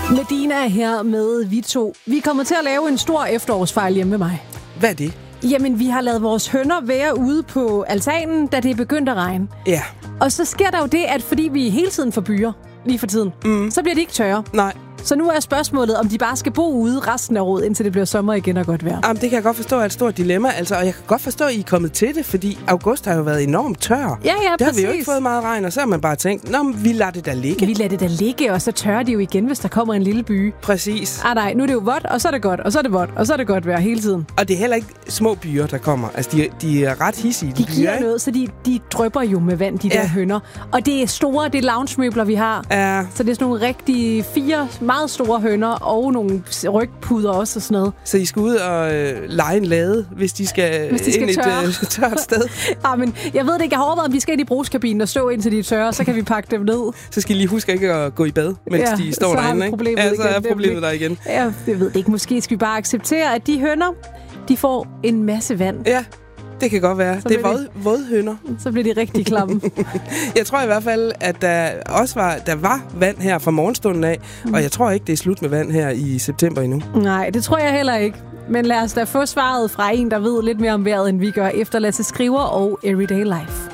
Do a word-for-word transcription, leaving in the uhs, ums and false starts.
Medina er her med vi to. Vi kommer til at lave en stor efterårsfejl hjemme med mig. Hvad er det? Jamen, vi har lavet vores høner være ude på altanen, da det er begyndt at regne. Ja. Og så sker der jo det, at fordi vi hele tiden får byer, lige for tiden, mm. så bliver de ikke tørre. Nej. Så nu er spørgsmålet, om de bare skal bo ude resten af året, indtil det bliver sommer igen og godt vejr. Jamen, det kan jeg godt forstå er et stort dilemma, altså, og jeg kan godt forstå, at I er kommet til det, fordi august har jo været enormt tør. Ja, ja, det præcis. har vi jo ikke fået meget regn, og så har man bare tænkt, nå, vi lader det da ligge. Vi lader det da ligge, og så tørrer det jo igen, hvis der kommer en lille by. Præcis. Ah nej, nu er det jo vådt, og så er det godt, og så er det vådt, og så er det godt vejr hele tiden. Og det er heller ikke små byer, der kommer. Altså, de, de er ret hissige, de, de byer, giver ikke? noget, så de, de drypper jo med vand, de ja. der høner. Og det er store, det er loungemøbler, vi har. Ja. Så det er sådan nogle rigtig fire meget store høner, og nogle rygpuder også og sådan noget. Så I skal ud og øh, lege en lade, hvis de skal, hvis de skal ind et tørre. øh, tørt sted. Ja, men jeg ved det ikke. Jeg har overvejet, om de skal ind i brugskabinen og stå indtil de er tørre, så kan vi pakke dem ned. Så skal I lige huske ikke at gå i bad, mens ja, de står derinde, ikke? Ja, så er problemet der igen. Ja, jeg ved det ikke. Måske skal vi bare acceptere, at de høner, de får en masse vand. Ja. Det kan godt være. Så det er våd, vådhønder. Så bliver de rigtig klamme. Jeg tror i hvert fald, at der også var, der var vand her fra morgenstunden af, mm. og jeg tror ikke, det er slut med vand her i september endnu. Nej, det tror jeg heller ikke. Men lad os da få svaret fra en, der ved lidt mere om vejret, end vi gør, efter Lasse Skriver og Everyday Life.